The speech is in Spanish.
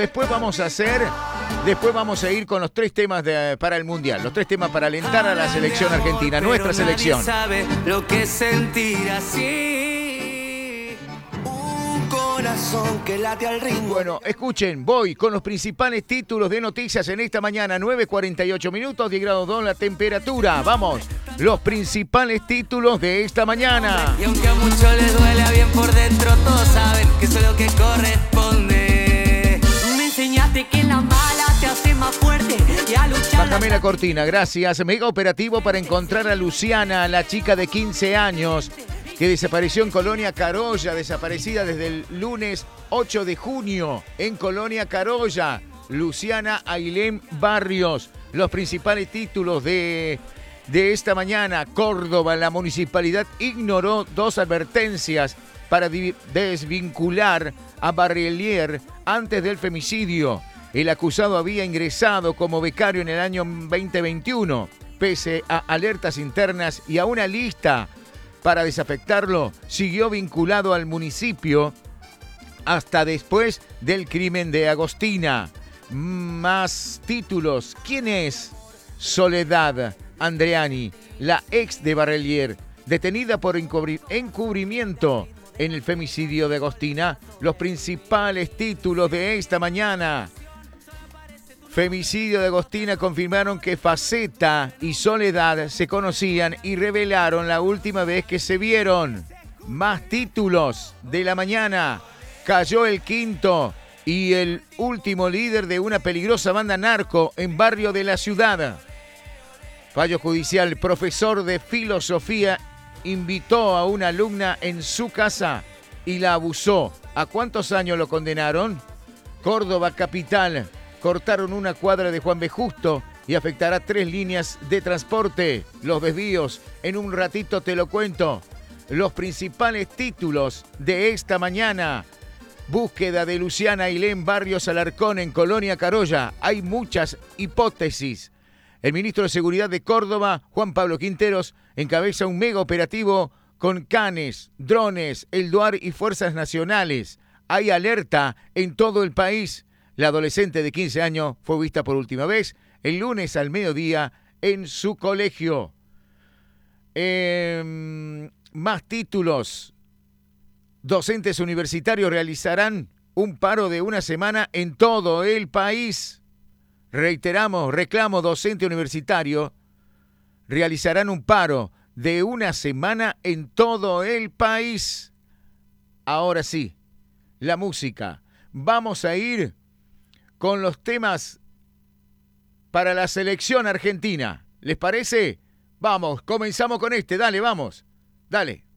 Después vamos a ir con los 3 temas para el Mundial, los 3 temas para alentar a la selección argentina, nuestra selección. Sabe lo que es sentir así. Un corazón que late al ritmo. Bueno, escuchen, voy con los principales títulos de noticias en esta mañana, 9:48 minutos, 10 grados 2 la temperatura. Vamos, los principales títulos de esta mañana. Y aunque a muchos les duele bien por dentro, todos saben que eso es lo que corresponde. Me enseñaste que en la mala te hace más fuerte y a luchar. Bájame la cortina, gracias. Mega operativo para encontrar a Luciana, la chica de 15 años que desapareció en Colonia Carolla, desaparecida desde el lunes 8 de junio en Colonia Carolla. Luciana Ailén Barrios. Los principales títulos de esta mañana. Córdoba, la municipalidad ignoró 2 advertencias para desvincular a Barrelier antes del femicidio. El acusado había ingresado como becario en el año 2021, pese a alertas internas y a una lista para desafectarlo, siguió vinculado al municipio hasta después del crimen de Agostina. Más títulos. ¿Quién es Soledad Andreani, la ex de Barrelier, detenida por encubrimiento en el femicidio de Agostina? Los principales títulos de esta mañana. Femicidio de Agostina confirmaron que Faceta y Soledad se conocían y revelaron la última vez que se vieron. Más títulos de la mañana. Cayó el quinto y el último líder de una peligrosa banda narco en barrio de la ciudad. Fallo judicial. Profesor de filosofía invitó a una alumna en su casa y la abusó. ¿A cuántos años lo condenaron? Córdoba capital. Cortaron una cuadra de Juan B. Justo y afectará 3 líneas de transporte. Los desvíos, en un ratito te lo cuento. Los principales títulos de esta mañana. Búsqueda de Luciana Ailén Barrios Alarcón en Colonia Carolla. Hay muchas hipótesis. El ministro de Seguridad de Córdoba, Juan Pablo Quinteros, encabeza un mega operativo con canes, drones, el DUAR y fuerzas nacionales. Hay alerta en todo el país. La adolescente de 15 años fue vista por última vez el lunes al mediodía en su colegio. Más títulos. Docentes universitarios realizarán un paro de una semana en todo el país. Reiteramos, reclamo docente universitario. Realizarán un paro de una semana en todo el país. Ahora sí, la música. Vamos a ir con los temas para la selección argentina. ¿Les parece? Vamos, comenzamos con este. Dale, vamos. Dale.